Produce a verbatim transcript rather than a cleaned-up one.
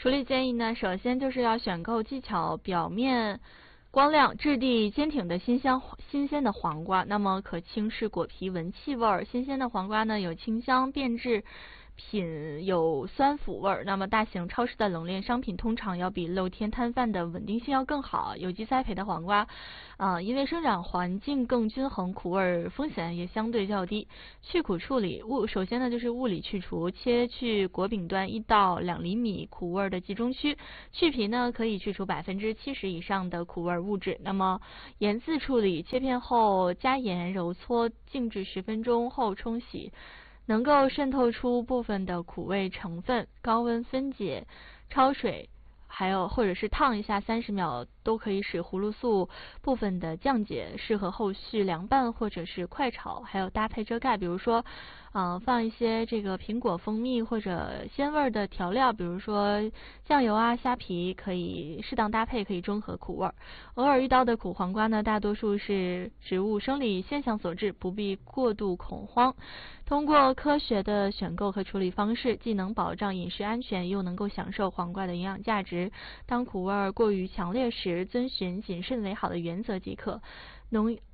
处理建议呢，首先就是要选购技巧表面光亮、质地坚挺的新香新鲜的黄瓜，那么可轻视果皮闻气味儿。新鲜的黄瓜呢，有清香变质品，有酸腐味儿。那么大型超市的冷链商品通常要比露天摊贩的稳定性要更好。有机栽培的黄瓜，啊、呃，因为生长环境更均衡，苦味风险也相对较低。去苦处理物，首先呢就是物理去除，切去果柄端一到两厘米苦味的集中区，去皮呢可以去除百分之七十以上的苦味物质。那么盐渍处理，切片后加盐揉搓，静置十分钟后冲洗，能够渗透出部分的苦味成分，高温分解，焯水。还有或者是烫一下三十秒，都可以使葫芦素部分的降解，适合后续凉拌或者是快炒，还有搭配遮盖，比如说，呃，放一些这个苹果、蜂蜜或者鲜味的调料，比如说酱油啊、虾皮，可以适当搭配，可以中和苦味。偶尔遇到的苦黄瓜呢，大多数是植物生理现象所致，不必过度恐慌。通过科学的选购和处理方式，既能保障饮食安全，又能够享受黄瓜的营养价值。当苦味过于强烈时，遵循谨慎为好的原则即可。农